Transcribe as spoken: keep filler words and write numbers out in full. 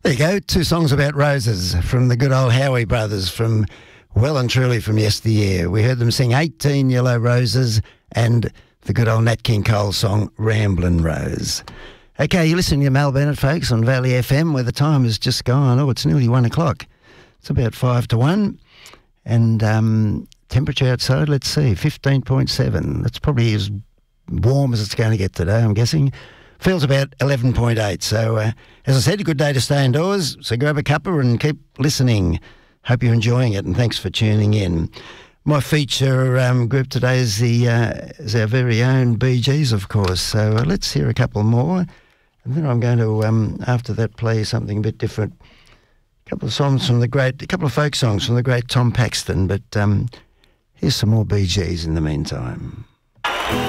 There you go, two songs about roses from the good old Howie brothers from well and truly from yesteryear. We heard them sing eighteen Yellow Roses and the good old Nat King Cole song Ramblin' Rose. Okay, you're listening to Mal Bennett, folks, on Valley F M, where the time has just gone. Oh, it's nearly one o'clock. It's about five to one. And um, temperature outside, let's see, fifteen point seven. That's probably as warm as it's going to get today, I'm guessing. Feels about eleven point eight. So, uh, as I said, a good day to stay indoors. So grab a cuppa and keep listening. Hope you're enjoying it, and thanks for tuning in. My feature um, group today is, the, uh, is our very own Bee Gees, of course. So uh, let's hear a couple more. And then I'm going to, um, after that, play something a bit different. A couple of songs from the great, a couple of folk songs from the great Tom Paxton. But um, here's some more Bee Gees in the meantime.